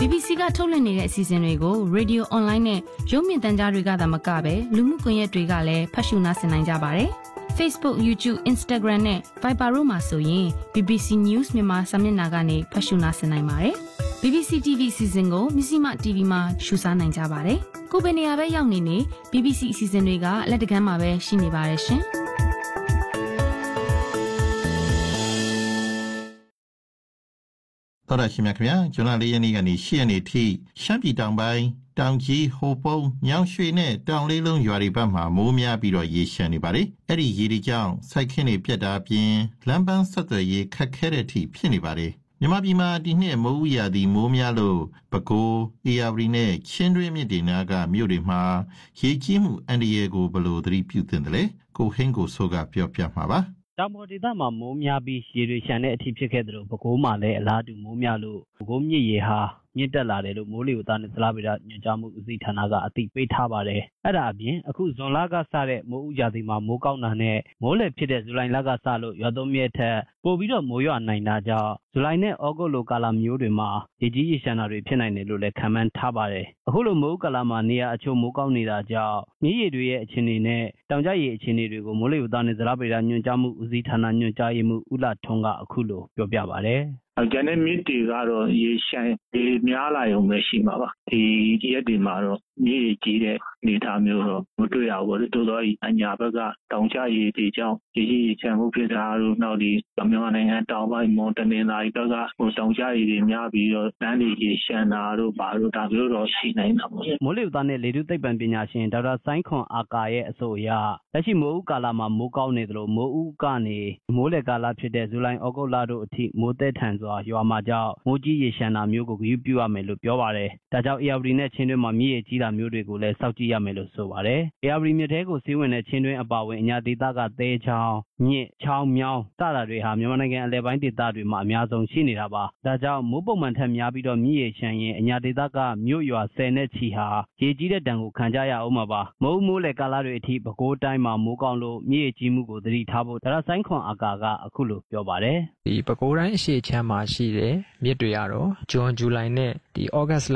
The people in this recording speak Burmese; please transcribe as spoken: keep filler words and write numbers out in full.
B B C ကထုတ်လွှင့်နေတဲ့အစီအစဉ်တွေကို Radio Online နဲ့ရုပ်မြင်သံကြားတွေကသာမကပဲလူမှုကွန်ရက်တွေကလည်းဖတ်ရှုနားဆင်နိုင်ကြပါတယ်။ Facebook, YouTube, Instagram နဲ့ Viber တို့မှာဆိုရင် B B C News မြန်မာစာမျက်နှာကနေဖတ်ရှုနားဆင်နိုင်ပါတယ်။ B B C တီ ဗီ အစီအစဉ်ကိုမြစီမ တီ ဗီ မှာရှုစားနိုင်ကြပါတယ်။ကိုယ်ပဲနေရာပဲရောက်နေနေ B B C အစီအစဉ်တွေကလက်တကမ်းမှာပဲရှိနေပါတယ်ရှင်။တော်ရရှိမြခင်ဗျာဇွန်လလေးရက်နေ့ကနေရှစ်ရက်နေ့ထိရှမ်းပြည်တောင်ပိုင်းတောင်ကြီးဟိုပုံးညောင်ရွှေနဲ့တောင်လေးလုံးရွာတွေဘက်မှာမိုးများပြီးတော့ရေရှမ်းနေပါတယ်အဲ့ဒီရေတွေကြောင့်စိုက်ခင်းတွေပြတ်တာပြင်လမ်းပန်းဆက်သွယ်ရေးခက်ခဲတဲ့အထိဖြစ်နေပါတယ်မြန်မာပြည်မှာဒီနှစ်မိုးဥရာသီမိုးများလို့ပဲခူးအေရဝတီနဲ့ချင်းတွင်းမြစ်တွေနားကမြို့တွေမှာရေကြီးမှုအန္တရာယ်ကိုဘယ်လိုသတိပြုသင့်တယ်လဲကိုဟင်းကိုဆိုးကပြောပြမှာပါတောင်ပေါ်ဒေသမှာမိုးများပြီးရေတွေရှမ်းတဲ့အထိဖြစ်ခဲ့သလိုပဲခူးမှာလည်းအလားတူမိုးများလို့ပဲခူးမြစ်ရေဟာမြင့်တက်လာတယ်လို့မိုးလေဝသနဲ့ဇလဗေဒညွှန်ကြားမှုဦးစီးဌာနကအသိပေးထားပါတယ်။အဲ့ဒါအပြင်အခုဇွန်လကစတဲ့မိုးဥရာသီမှာမိုးကောင်းတာနဲ့မိုးလေဖြစ်တဲ့ဇူလိုင်လကစလို့ရွာသွန်းမြစ်ထက်ပိုပြီးတော့မိုးရွာနိုင်တာကြောင့်ဇူလိုင်နဲ့ဩဂုတ်လိုကာလမျိုးတွေမှာရေကြီးရေရှမ်းတာတွေဖြစ်နိုင်တယ်လို့လည်းခန့်မှန်းထားပါတယ်။အခုလိုမိုးကာလမှာနေရာအချို့မိုးကောင်းနေတာကြောင့်မြစ်ရေတွေရဲ့အခြေအနေနဲ့တောင်ကျရေအခြေအနေတွေကိုမိုးလေဝသနဲ့ဇလဗေဒညွှန်ကြားမှုဦးစီးဌာနညွှန်ကြားရေးမှူးဦးလာထွန်းကအခုလိုပြောပြပါတယ်။ကျန်တဲ့မြစ်တွေကတော့ရေရှမ်းရေများလာရုံပဲရှိမှာပါဒီရက်တွေမှာတော့မြစ်ရေကြီးတဲ့အနေအထားမျိုးတော့မတွေ့ရဘူးတိုးတော့အညာဘက်ကတောင်ကျရေတွေကြောင့်ရေကြီးရေချမ်းမှုဖြစ်တာတို့နောက်ဒီမြန်မာနိုင်ငံတောင်ပိုင်းမွန်တနင်္သာရီဘက်ကဟိုတောင်ကျရေတွေများပြီးတော့လမ်းတွေရေရှမ်းတာတို့ဘာလို့ဒါမျိုးတော့ရှိနိုင်တာပေါ့မိုးလေဝသနဲ့လေထုသိပ္ပံပညာရှင်ဒေါက်တာဆိုင်းခွန်အာကာရဲ့အဆိုအရလက်ရှိမိုးဥကာလမှာမိုးကောင်းနေသလိုမိုးဥကနေမိုးလေကာလဖြစ်တဲ့ဇူလိုင်ဩဂုတ်လတို့အထိမိုးသက်ထန်စွာရွာမှာကြောင့်မိုးကြီးရေရှမ်းတာမျိုးကိုဂရုပြုရမယ်လို့ပြောပါတယ်ဒါကြောင့်အေရဝတီနဲ့ချင်းတွင်းမှာမြစ်ရေကြီးတာမျိုးတွေကိုလည်းစောင့်ကြည့်ရမယ်လို့ဆိုပါတယ်အေရဝတီမြစ်ထဲကိုစီးဝင်တဲ့ချင်းတွင်းအပါဝင်အညာဒေသကသဲချောင်းမြစ်ချောင်းမြောင်းစတာတွေဟာမြန်မာနိုင်ငံအလဲပိုင်းဒေသတွေမှာအများဆုံးရှိနေတာပါဒါကြောင့်မိုးပုံမှန်ထက်များပြီးတော့မြစ်ရေရှမ်းရင်အညာဒေသကမြို့ရွာဆယ်နဲ့ချီဟာရေကြီးတဲ့ဒဏ်ကိုခံကြရအောင်မှာပါမိုးမိုးလေကာလတွေအထိပဲခူးတိုင်းမှာမိုးကောင်းလို့မြစ်ရေကြီးမှုကိုသတိထားဖို့ဒါရဆိုင်ခွန်အာကာကအခုလိုပြောပါတယ်ဒီပဲခူးတိုင်းအရှေ့ချမ်းမှာရှိတဲ့မြစ်တွေကတော့ဂျွန်ဇူလိုင်နဲ့ဒီဩဂတ်